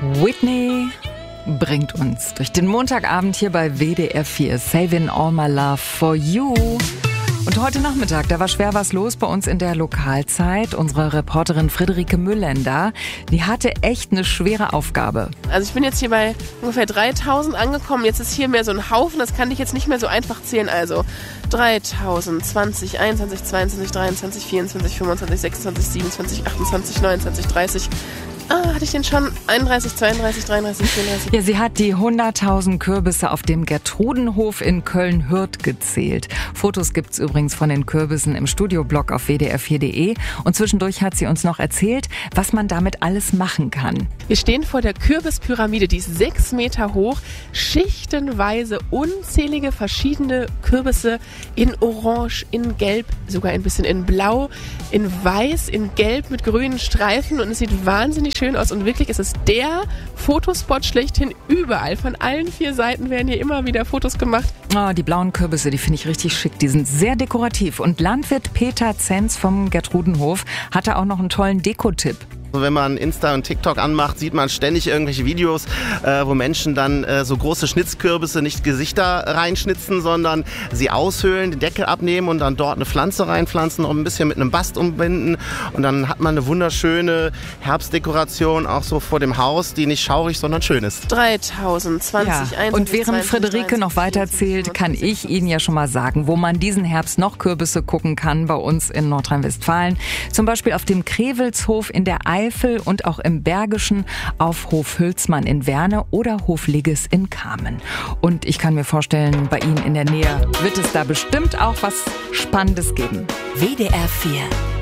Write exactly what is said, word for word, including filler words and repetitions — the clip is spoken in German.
Whitney bringt uns durch den Montagabend hier bei W D R vier. Saving all my love for you. Und heute Nachmittag, da war schwer was los bei uns in der Lokalzeit. Unsere Reporterin Friederike Müllender, die hatte echt eine schwere Aufgabe. Also ich bin jetzt hier bei ungefähr dreitausend angekommen. Jetzt ist hier mehr so ein Haufen, das kann ich jetzt nicht mehr so einfach zählen. Also dreitausend, zwanzig, einundzwanzig, zweiundzwanzig, dreiundzwanzig, vierundzwanzig, fünfundzwanzig, sechsundzwanzig, siebenundzwanzig, achtundzwanzig, neunundzwanzig, dreißig... Ah, hatte ich den schon? einunddreißig, zweiunddreißig, dreiunddreißig, vierunddreißig. Ja, sie hat die hunderttausend Kürbisse auf dem Gertrudenhof in Köln-Hürth gezählt. Fotos gibt's übrigens von den Kürbissen im Studioblog auf w d r vier punkt d e. Und zwischendurch hat sie uns noch erzählt, was man damit alles machen kann. Wir stehen vor der Kürbispyramide, die ist sechs Meter hoch. Schichtenweise unzählige verschiedene Kürbisse in Orange, in Gelb, sogar ein bisschen in Blau, in Weiß, in Gelb mit grünen Streifen. Und es sieht wahnsinnig schön aus und wirklich ist es der Fotospot schlechthin überall. Von allen vier Seiten werden hier immer wieder Fotos gemacht. Oh, die blauen Kürbisse, die finde ich richtig schick. Die sind sehr dekorativ. Und Landwirt Peter Zenz vom Gertrudenhof hatte auch noch einen tollen Dekotipp. Wenn man Insta und TikTok anmacht, sieht man ständig irgendwelche Videos, äh, wo Menschen dann äh, so große Schnitzkürbisse nicht Gesichter reinschnitzen, sondern sie aushöhlen, den Deckel abnehmen und dann dort eine Pflanze reinpflanzen und ein bisschen mit einem Bast umbinden. Und dann hat man eine wunderschöne Herbstdekoration auch so vor dem Haus, die nicht schaurig, sondern schön ist. dreitausend, zwanzig, Ja. einundzwanzig, Und während zweiundzwanzig, Friederike noch weiterzählt, kann ich Ihnen ja schon mal sagen, wo man diesen Herbst noch Kürbisse gucken kann bei uns in Nordrhein-Westfalen. Zum Beispiel auf dem Krewelshof in der Eifel und auch im Bergischen auf Hof Hülsmann in Werne oder Hof Ligges in Kamen. Und ich kann mir vorstellen, bei Ihnen in der Nähe wird es da bestimmt auch was Spannendes geben. W D R vier